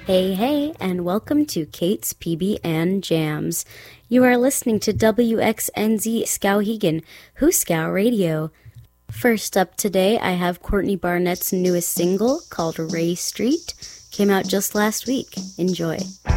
Hey, hey, and welcome to Kate's PBN Jams. You are listening to WXNZ Skowhegan, Hooskow Radio. First up today, I have Courtney Barnett's newest single called Ray Street. Came out just last week. Enjoy.